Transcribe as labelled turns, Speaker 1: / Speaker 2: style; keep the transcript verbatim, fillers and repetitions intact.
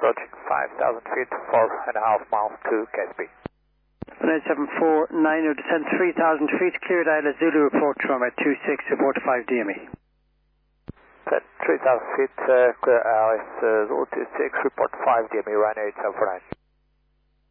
Speaker 1: approaching five thousand feet, four and a half miles to K S B.
Speaker 2: nine seven four nine, or descend three thousand feet, cleared Isla Zulu, report trauma two six, report five D M E.
Speaker 1: three thousand feet, uh, clear Alice uh, Zulu two six, report five D M E, Ryanair eight seven four nine.